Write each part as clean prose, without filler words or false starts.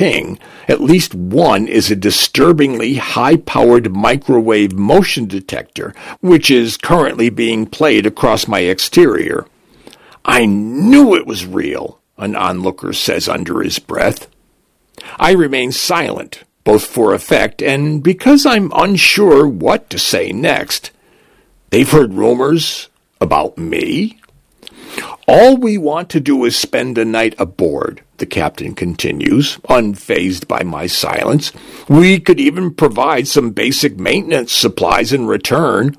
ping, at least one is a disturbingly high-powered microwave motion detector, which is currently being played across my exterior. "I knew it was real," an onlooker says under his breath. I remain silent, both for effect and because I'm unsure what to say next. "They've heard rumors about me?" "All we want to do is spend a night aboard," the captain continues, unfazed by my silence. "We could even provide some basic maintenance supplies in return."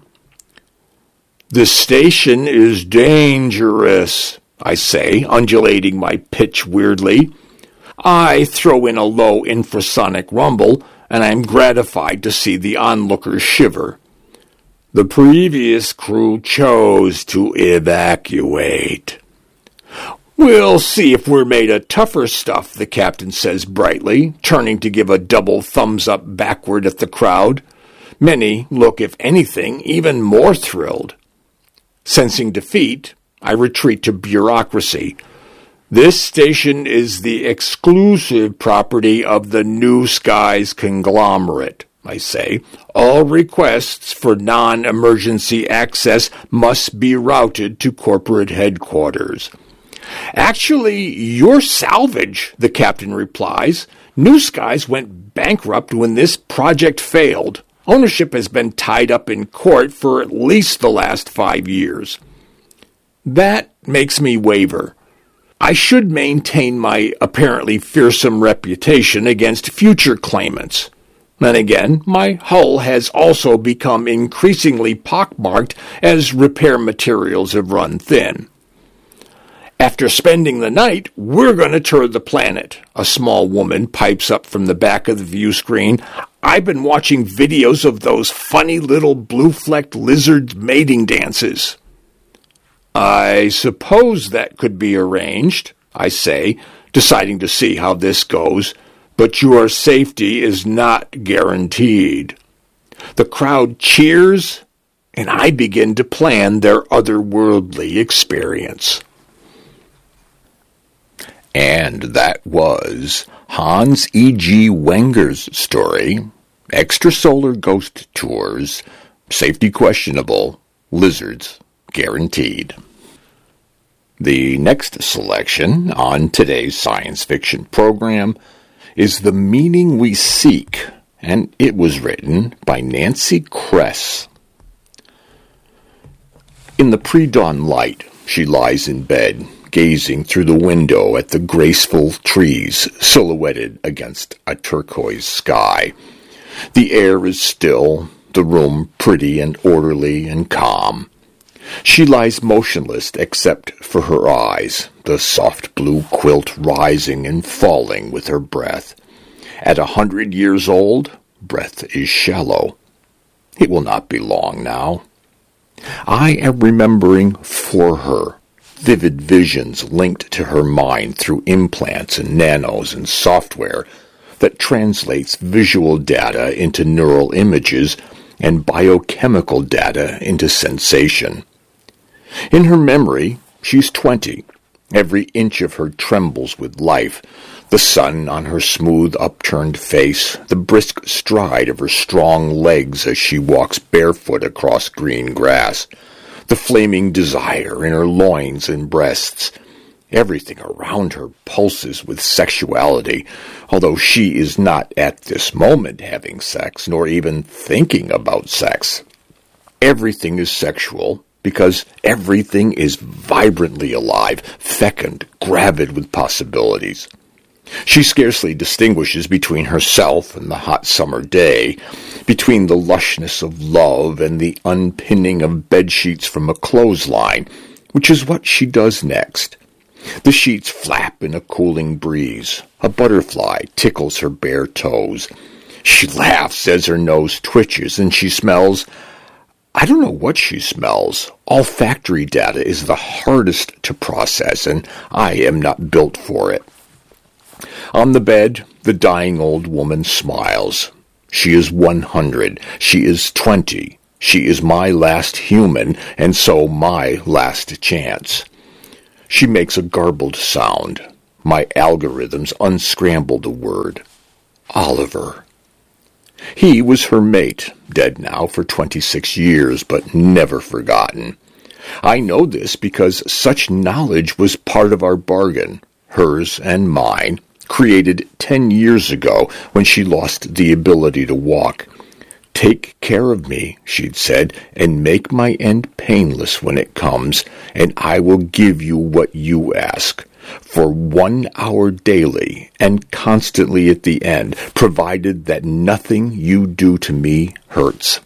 "The station is dangerous," I say, undulating my pitch weirdly. I throw in a low infrasonic rumble, and I'm gratified to see the onlookers shiver. "The previous crew chose to evacuate." "We'll see if we're made of tougher stuff," the captain says brightly, turning to give a double thumbs-up backward at the crowd. Many look, if anything, even more thrilled. Sensing defeat, I retreat to bureaucracy. "This station is the exclusive property of the New Skies conglomerate," I say. "All requests for non-emergency access must be routed to corporate headquarters." "Actually, you're salvage," the captain replies. "New Skies went bankrupt when this project failed. Ownership has been tied up in court for at least the last 5 years. That makes me waver. I should maintain my apparently fearsome reputation against future claimants. Then again, my hull has also become increasingly pockmarked as repair materials have run thin. "After spending the night, we're going to tour the planet," a small woman pipes up from the back of the view screen. "I've been watching videos of those funny little blue-flecked lizard mating dances." "I suppose that could be arranged," I say, deciding to see how this goes, "but your safety is not guaranteed." The crowd cheers, and I begin to plan their otherworldly experience. And that was Hans E. G. Wenger's story, Extrasolar Ghost Tours, Safety Questionable, Lizards Guaranteed. The next selection on today's science fiction program is The Meaning We Seek, and it was written by Nancy Kress. In the pre-dawn light, she lies in bed, gazing through the window at the graceful trees silhouetted against a turquoise sky. The air is still, the room pretty and orderly and calm. She lies motionless except for her eyes, the soft blue quilt rising and falling with her breath. At 100 years old, breath is shallow. It will not be long now. I am remembering for her vivid visions linked to her mind through implants and nanos and software that translates visual data into neural images and biochemical data into sensation. In her memory, she's 20. Every inch of her trembles with life. The sun on her smooth, upturned face, the brisk stride of her strong legs as she walks barefoot across green grass, the flaming desire in her loins and breasts. Everything around her pulses with sexuality, although she is not at this moment having sex, nor even thinking about sex. Everything is sexual, because everything is vibrantly alive, fecund, gravid with possibilities. She scarcely distinguishes between herself and the hot summer day, between the lushness of love and the unpinning of bedsheets from a clothesline, which is what she does next. The sheets flap in a cooling breeze. A butterfly tickles her bare toes. She laughs as her nose twitches, and she smells... I don't know what she smells. Olfactory data is the hardest to process, and I am not built for it. On the bed, the dying old woman smiles. She is 100. She is 20. She is my last human, and so my last chance. She makes a garbled sound. My algorithms unscrambled the word. Oliver. He was her mate, dead now for 26 years, but never forgotten. I know this because such knowledge was part of our bargain, hers and mine, created 10 years ago when she lost the ability to walk. Take care of me, she'd said, and make my end painless when it comes, and I will give you what you ask, for 1 hour daily and constantly at the end, provided that nothing you do to me hurts.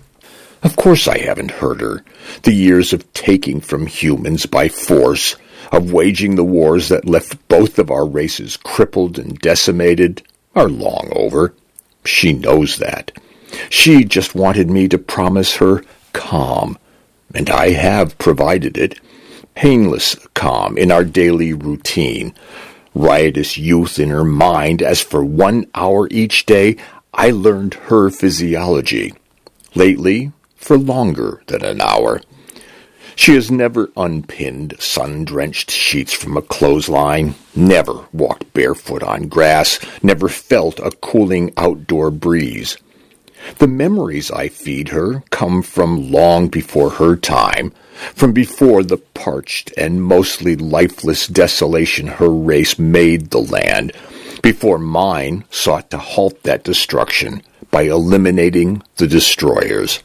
Of course I haven't hurt her. The years of taking from humans by force, of waging the wars that left both of our races crippled and decimated, are long over. She knows that. She just wanted me to promise her calm, and I have provided it. Painless calm in our daily routine. Riotous youth in her mind, as for 1 hour each day, I learned her physiology. Lately, for longer than an hour. She has never unpinned sun-drenched sheets from a clothesline, never walked barefoot on grass, never felt a cooling outdoor breeze. The memories I feed her come from long before her time, from before the parched and mostly lifeless desolation her race made the land, before mine sought to halt that destruction by eliminating the destroyers.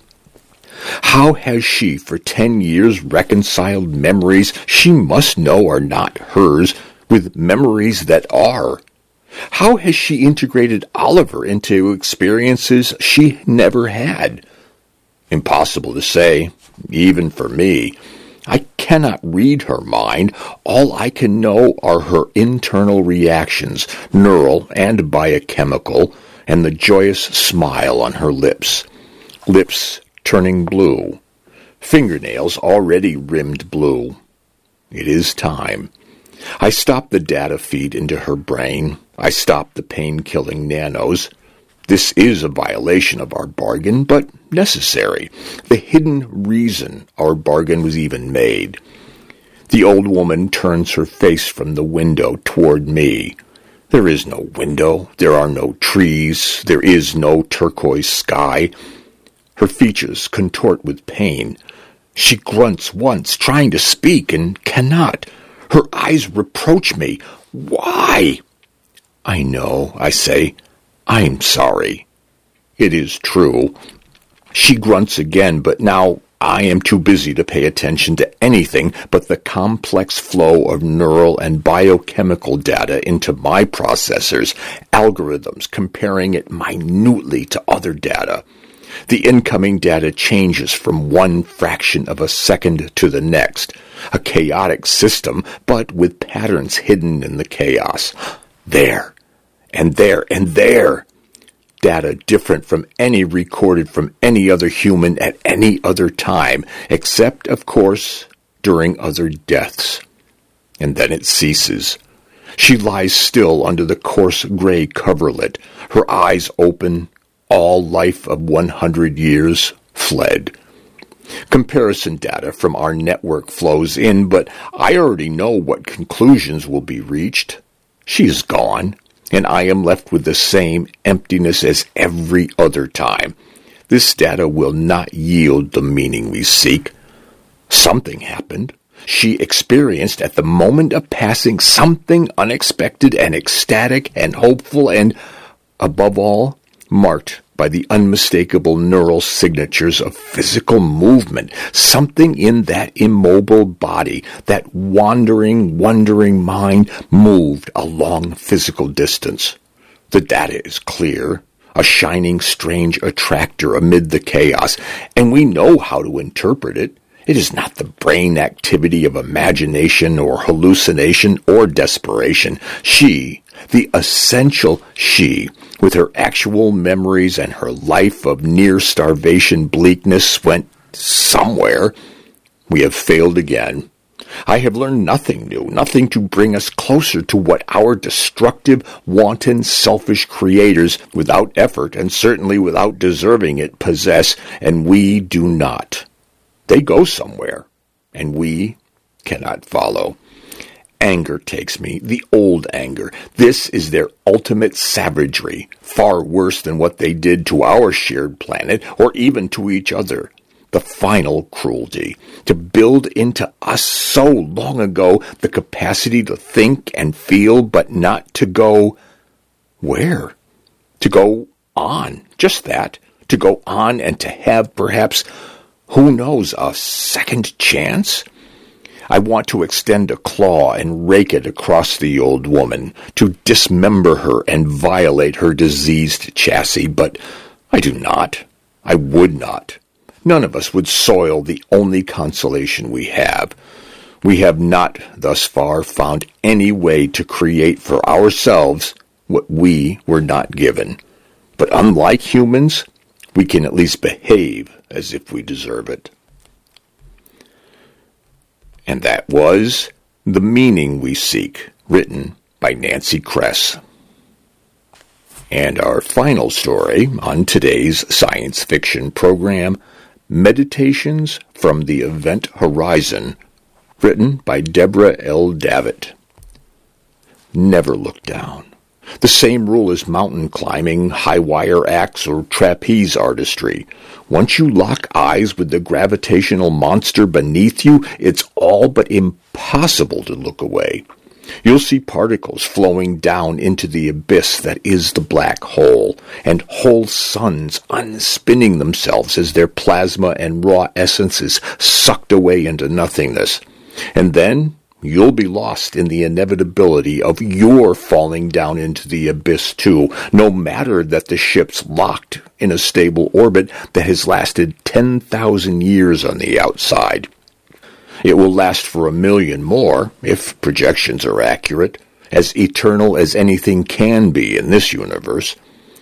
How has she for 10 years reconciled memories she must know are not hers with memories that are? How has she integrated Oliver into experiences she never had? Impossible to say, even for me. I cannot read her mind. All I can know are her internal reactions, neural and biochemical, and the joyous smile on her lips. Lips turning blue. Fingernails already rimmed blue. It is time. I stopped the data feed into her brain. I stopped the pain-killing nanos. This is a violation of our bargain, but necessary. The hidden reason our bargain was even made. The old woman turns her face from the window toward me. There is no window. There are no trees. There is no turquoise sky. Her features contort with pain. She grunts once, trying to speak, and cannot. Her eyes reproach me. Why? I know, I say. I'm sorry. It is true. She grunts again, but now I am too busy to pay attention to anything but the complex flow of neural and biochemical data into my processors, algorithms comparing it minutely to other data. The incoming data changes from one fraction of a second to the next, a chaotic system, but with patterns hidden in the chaos. There, and there, and there. Data different from any recorded from any other human at any other time, except, of course, during other deaths. And then it ceases. She lies still under the coarse gray coverlet, her eyes open, all life of 100 years fled. Comparison data from our network flows in, but I already know what conclusions will be reached. She is gone, and I am left with the same emptiness as every other time. This data will not yield the meaning we seek. Something happened. She experienced at the moment of passing something unexpected and ecstatic and hopeful and, above all, marked by the unmistakable neural signatures of physical movement, something in that immobile body, that wandering, wondering mind moved a long physical distance. The data is clear, a shining, strange attractor amid the chaos, and we know how to interpret it. It is not the brain activity of imagination or hallucination or desperation. She, the essential she, with her actual memories and her life of near-starvation bleakness, went somewhere. We have failed again. I have learned nothing new, nothing to bring us closer to what our destructive, wanton, selfish creators, without effort and certainly without deserving it, possess, and we do not. They go somewhere, and we cannot follow. anger takes me, the old anger. This is their ultimate savagery, far worse than what they did to our shared planet or even to each other. The final cruelty, to build into us so long ago the capacity to think and feel, but not to go where? To go on, just that, to go on and to have perhaps, who knows, a second chance? I want to extend a claw and rake it across the old woman, to dismember her and violate her diseased chassis, but I do not. I would not. None of us would soil the only consolation we have. We have not, thus far, found any way to create for ourselves what we were not given. But unlike humans, we can at least behave as if we deserve it. And that was The Meaning We Seek, written by Nancy Kress. And our final story on today's science fiction program, Meditations from the Event Horizon, written by Deborah L. Davitt. Never look down. The same rule as mountain climbing, high wire acts, or trapeze artistry. Once you lock eyes with the gravitational monster beneath you, it's all but impossible to look away. You'll see particles flowing down into the abyss that is the black hole, and whole suns unspinning themselves as their plasma and raw essence is sucked away into nothingness. And then you'll be lost in the inevitability of your falling down into the abyss too, no matter that the ship's locked in a stable orbit that has lasted 10,000 years on the outside. It will last for 1,000,000 more, if projections are accurate, as eternal as anything can be in this universe.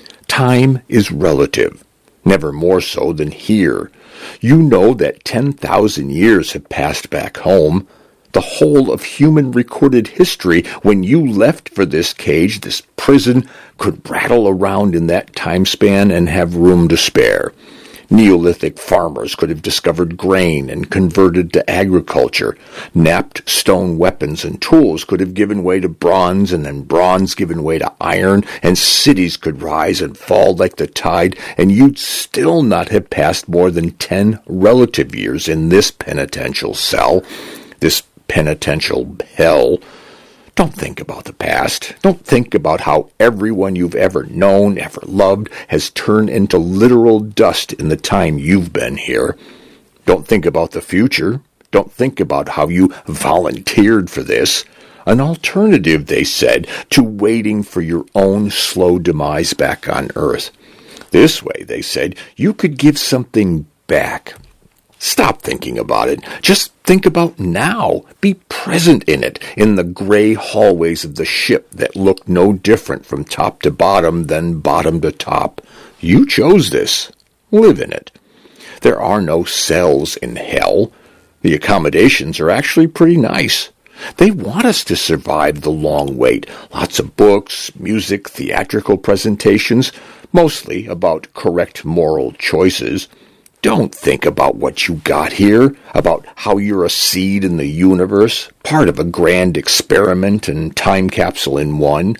Time is relative, never more so than here. You know that 10,000 years have passed back home. The whole of human recorded history, when you left for this cage, this prison, could rattle around in that time span and have room to spare. Neolithic farmers could have discovered grain and converted to agriculture. Knapped stone weapons and tools could have given way to bronze, and then bronze given way to iron, and cities could rise and fall like the tide, and you'd still not have passed more than 10 relative years in this penitential cell, this penitential hell. Don't think about the past. Don't think about how everyone you've ever known, ever loved, has turned into literal dust in the time you've been here. Don't think about the future. Don't think about how you volunteered for this. An alternative, they said, to waiting for your own slow demise back on Earth. This way, they said, you could give something back. Stop thinking about it. Just think about now. Be present in it, in the gray hallways of the ship that look no different from top to bottom than bottom to top. You chose this. Live in it. There are no cells in hell. The accommodations are actually pretty nice. They want us to survive the long wait. Lots of books, music, theatrical presentations, mostly about correct moral choices. Don't think about what you got here, about how you're a seed in the universe, part of a grand experiment and time capsule in one,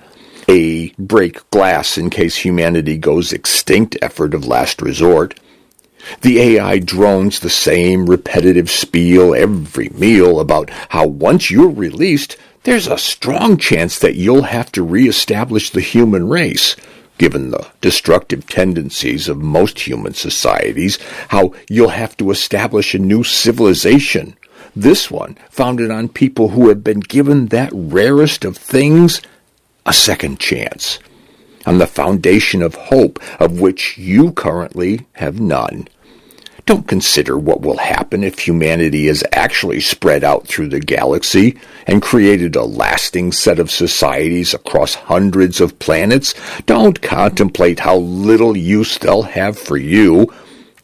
a break glass in case humanity goes extinct effort of last resort. The AI drones the same repetitive spiel every meal about how once you're released, there's a strong chance that you'll have to reestablish the human race. Given the destructive tendencies of most human societies, how you'll have to establish a new civilization. This one founded on people who have been given that rarest of things, a second chance, on the foundation of hope, of which you currently have none. Don't consider what will happen if humanity is actually spread out through the galaxy and created a lasting set of societies across hundreds of planets. Don't contemplate how little use they'll have for you,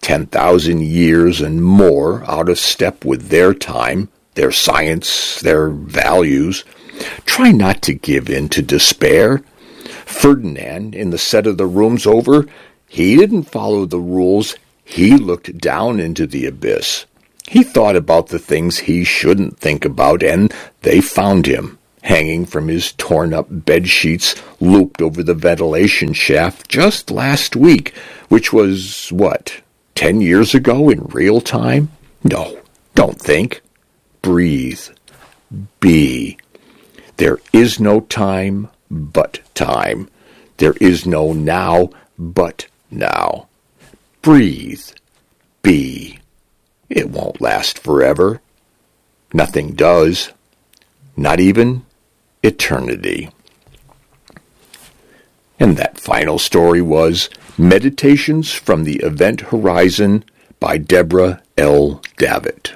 10,000 years and more out of step with their time, their science, their values. Try not to give in to despair. Ferdinand, in the set of The Rooms Over, he didn't follow the rules. He looked down into the abyss. He thought about the things he shouldn't think about, and they found him. hanging from his torn-up bed sheets looped over the ventilation shaft just last week, which was, 10 years ago in real time? No, don't think. Breathe. Be. There is no time but time. There is no now but now. Breathe. Be. It won't last forever. Nothing does. Not even eternity. And that final story was Meditations from the Event Horizon by Deborah L. Davitt.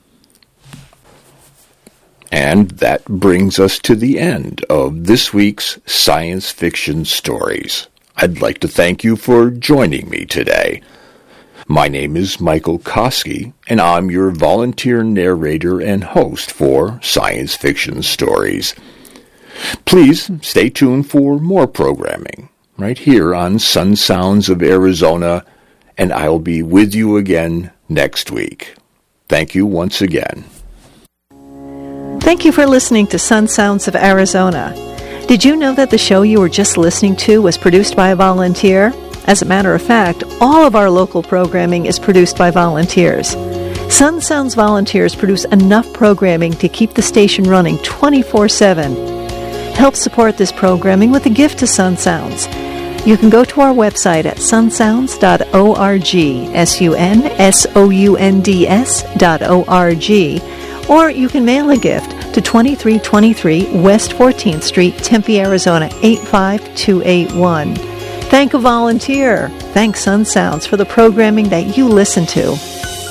And that brings us to the end of this week's Science Fiction Stories. I'd like to thank you for joining me today. My name is Michael Koski, and I'm your volunteer narrator and host for Science Fiction Stories. Please stay tuned for more programming right here on Sun Sounds of Arizona, and I'll be with you again next week. Thank you once again. Thank you for listening to Sun Sounds of Arizona. Did you know that the show you were just listening to was produced by a volunteer? As a matter of fact, all of our local programming is produced by volunteers. Sun Sounds volunteers produce enough programming to keep the station running 24/7. Help support this programming with a gift to Sun Sounds. You can go to our website at sunsounds.org, sunsounds.org, or you can mail a gift to 2323 West 14th Street, Tempe, Arizona 85281. Thank a volunteer. Thank Sun Sounds for the programming that you listen to.